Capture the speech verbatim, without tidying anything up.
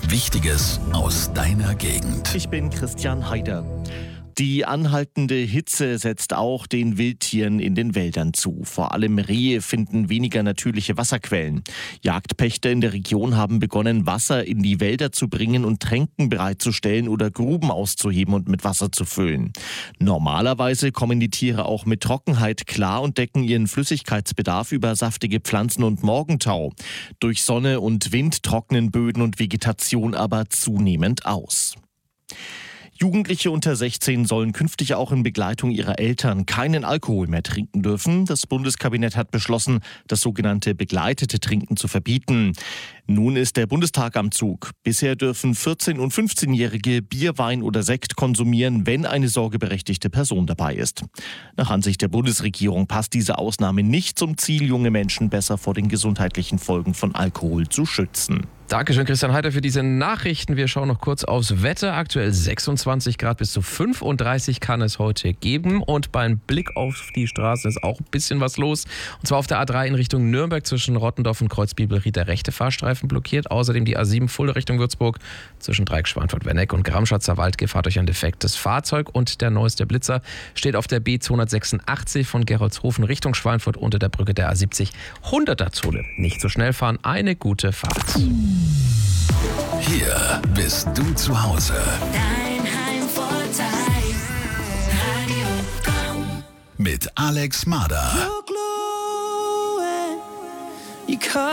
Wichtiges aus deiner Gegend. Ich bin Christian Heider. Die anhaltende Hitze setzt auch den Wildtieren in den Wäldern zu. Vor allem Rehe finden weniger natürliche Wasserquellen. Jagdpächter in der Region haben begonnen, Wasser in die Wälder zu bringen und Tränken bereitzustellen oder Gruben auszuheben und mit Wasser zu füllen. Normalerweise kommen die Tiere auch mit Trockenheit klar und decken ihren Flüssigkeitsbedarf über saftige Pflanzen und Morgentau. Durch Sonne und Wind trocknen Böden und Vegetation aber zunehmend aus. Jugendliche unter sechzehn sollen künftig auch in Begleitung ihrer Eltern keinen Alkohol mehr trinken dürfen. Das Bundeskabinett hat beschlossen, das sogenannte begleitete Trinken zu verbieten. Nun ist der Bundestag am Zug. Bisher dürfen vierzehn- und fünfzehnjährige Bier, Wein oder Sekt konsumieren, wenn eine sorgeberechtigte Person dabei ist. Nach Ansicht der Bundesregierung passt diese Ausnahme nicht zum Ziel, junge Menschen besser vor den gesundheitlichen Folgen von Alkohol zu schützen. Dankeschön, Christian Heider, für diese Nachrichten. Wir schauen noch kurz aufs Wetter. Aktuell sechsundzwanzig Grad, bis zu fünfunddreißig kann es heute geben. Und beim Blick auf die Straßen ist auch ein bisschen was los. Und zwar auf der A drei in Richtung Nürnberg zwischen Rottendorf und Kreuzbibelried der rechte Fahrstreifen blockiert. Außerdem die A sieben Fulda Richtung Würzburg zwischen Dreieck Schweinfurt-Wenneck und Gramschatzer Waldgeh durch ein defektes Fahrzeug. Und der neueste Blitzer steht auf der B zweihundertsechsundachtzig von Gerolzhofen Richtung Schweinfurt unter der Brücke der A siebzig hunderter-Zone. Nicht so schnell fahren, eine gute Fahrt. Hier bist du zu Hause. Dein Heimvorteil. Radio Komm. Mit Alex Mader.